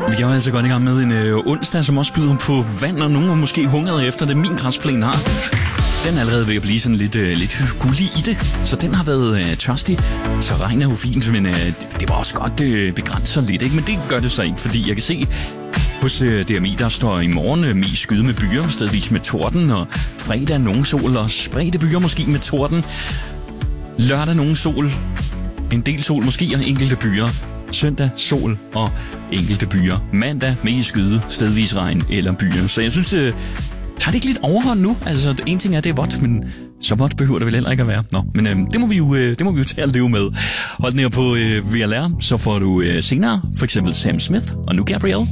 Vi er jo altså godt i gang med en onsdag, som også byder på vand, og nogen har måske hungret efter det. Min græsplæne har. Den er allerede ved at blive sådan lidt gullig i det, så den har været tørstig. Så regn er jo fint, men det var også godt begrænset lidt, ikke? Men det gør det så ikke, fordi jeg kan se hos DMI, der står i morgen mest skyde med byer, stedvis med torden, og fredag nogen sol og spredte byer måske med torden. Lørdag nogen sol, en del sol måske, og enkelte byer. Søndag sol og enkelte byer. Mandag med skyde, stedvis regn eller byer. Så jeg synes, tager det ikke lidt overhånd nu? Altså, en ting er, det er vådt, men så vådt behøver det vel heller ikke at være. Nå, men det må vi jo tage at leve med. Hold den her på VLR, så får du senere for eksempel Sam Smith og nu Gabrielle.